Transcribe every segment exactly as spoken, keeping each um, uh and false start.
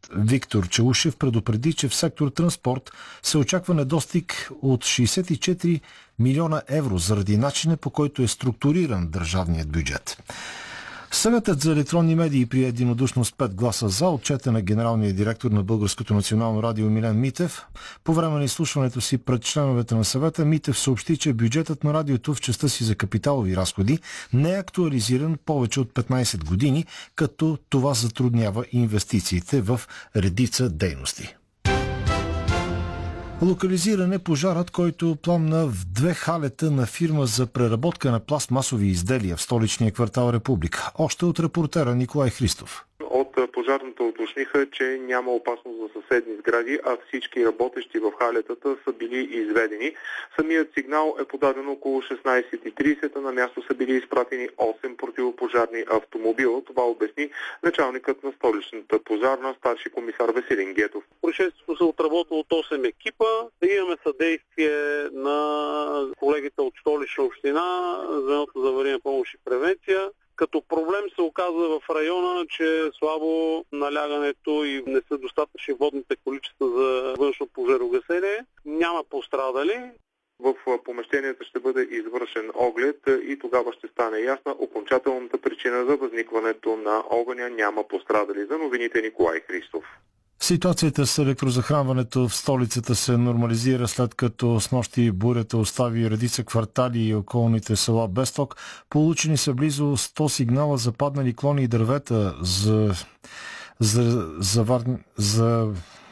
Виктор Чаушев предупреди, че в сектор транспорт се очаква недостиг от шейсет и четири милиона евро заради начина, по който е структуриран държавният бюджет. Съветът за електронни медии прие единодушно с пет гласа за отчета на генералния директор на Българското национално радио Милен Митев. По време на изслушването си пред членовете на съвета Митев съобщи, че бюджетът на радиото в частта си за капиталови разходи не е актуализиран повече от петнайсет години, като това затруднява инвестициите в редица дейности. Локализиране пожарът, който пламна в две халета на фирма за преработка на пластмасови изделия в столичния квартал Република. Още от репортера Николай Христов. От пожарната уточниха, че няма опасност за съседни сгради, а всички работещи в халетата са били изведени. Самият сигнал е подаден около шестнайсет и трийсет. На място са били изпратени осем противопожарни автомобила. Това обясни началникът на столичната пожарна, старши комисар Веселин Гетов. Происшествието се отработва от осем екипа. Имаме съдействие на колегите от Столична община, звеното за аварийна помощ и превенция. Като проблем се оказа в района, че е слабо налягането и не са достатъчни водните количества за външно пожарогасение. Няма пострадали. В помещенията ще бъде извършен оглед и тогава ще стане ясна окончателната причина за възникването на огъня. Няма пострадали. За новините Николай Христов. Ситуацията с електрозахранването в столицата се нормализира, след като снощи бурята остави редица квартали и околните села без ток. Получени са близо сто сигнала за паднали клони и дървета за, за, за, за, за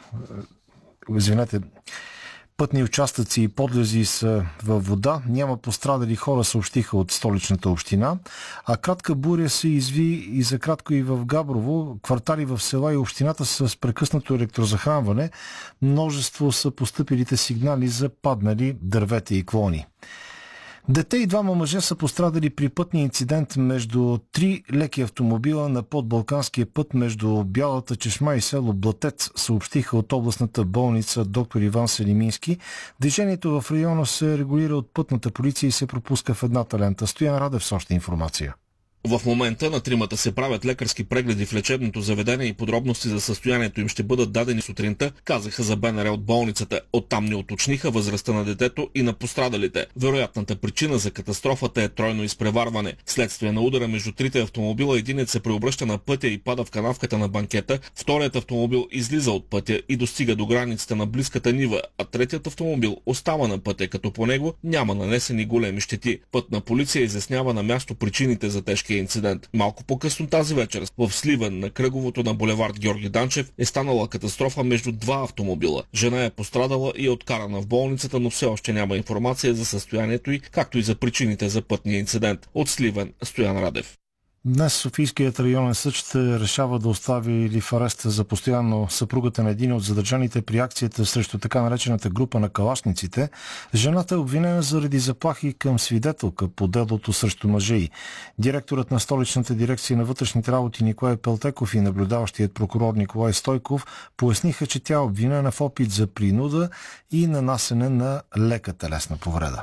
извинете, пътни участъци и подлези са във вода. Няма пострадали хора, съобщиха от столичната община. А кратка буря се изви и за кратко и в Габрово. Квартали в села и общината са с прекъснато електрозахранване. Множество са постъпилите сигнали за паднали дървета и клони. Дете и двама мъже са пострадали при пътния инцидент между три леки автомобила на подбалканския път между Бялата чешма и село Блатец, съобщиха от областната болница доктор Иван Селимински. Движението в района се регулира от пътната полиция и се пропуска в едната лента. Стоян Радев с още информация. В момента на тримата се правят лекарски прегледи в лечебното заведение и подробности за състоянието им ще бъдат дадени сутринта, казаха за БНР от болницата. Оттам не уточниха възрастта на детето и на пострадалите. Вероятната причина за катастрофата е тройно изпреварване. Следствие на удара между трите автомобила, единец се преобръща на пътя и пада в канавката на банкета, вторият автомобил излиза от пътя и достига до границата на близката нива, а третият автомобил остава на пътя, като по него няма нанесени големи щети. Пътна полиция изяснява на място причините за тежки инцидент. Малко по-късно тази вечер в Сливен на кръговото на булевард Георги Данчев е станала катастрофа между два автомобила. Жена е пострадала и е откарана в болницата, но все още няма информация за състоянието й, както и за причините за пътния инцидент. От Сливен, Стоян Радев. Днес Софийският районен съд ще решава да остави или в ареста за постоянно съпругата на един от задържаните при акцията срещу така наречената група на калашниците. Жената е обвинена заради заплахи към свидетелка по делото срещу мъжа й. Директорът на столичната дирекция на вътрешните работи Николай Пелтеков и наблюдаващият прокурор Николай Стойков поясниха, че тя е обвинена в опит за принуда и нанасене на лека телесна повреда.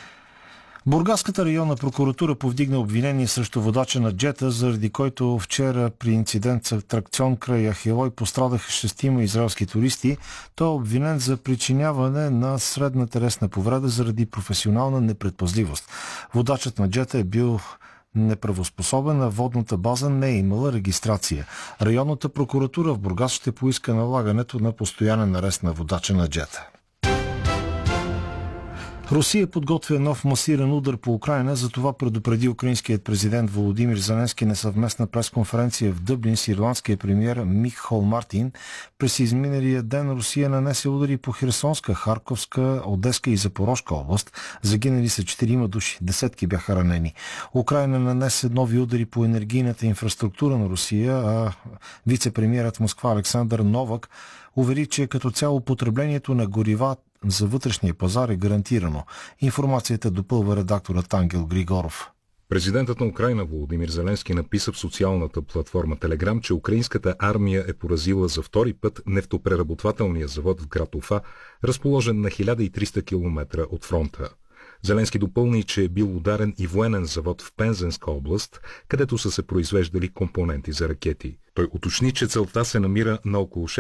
Бургаската районна прокуратура повдигна обвинение срещу водача на джета, заради който вчера при инцидент с атракцион край Ахилой пострадаха шестима израелски туристи. Той е обвинен за причиняване на средна телесна повреда заради професионална непредпазливост. Водачът на джета е бил неправоспособен, а водната база не е имала регистрация. Районната прокуратура в Бургас ще поиска налагането на постоянен арест на водача на джета. Русия подготвя нов масиран удар по Украйна, за това предупреди украинският президент Володимир Зеленски на съвместна пресконференция в Дъблин с ирландския премиер Микхол Мартин. През изминалия ден Русия нанесе удари по Херсонска, Харковска, Одеска и Запорожка област. Загинали са четирима души, десетки бяха ранени. Украйна нанесе нови удари по енергийната инфраструктура на Русия, а вице-премиерът в Москва Александър Новак увери, че като цяло потреблението на горива за вътрешния пазар е гарантирано. Информацията допълва редакторът Ангел Григоров. Президентът на Украйна Володимир Зеленски написа в социалната платформа Телеграм, че украинската армия е поразила за втори път нефтопреработвателния завод в град Уфа, разположен на хиляда и триста километра от фронта. Зеленски допълни, че е бил ударен и военен завод в Пензенска област, където са се произвеждали компоненти за ракети. Той уточни, че целта се намира на около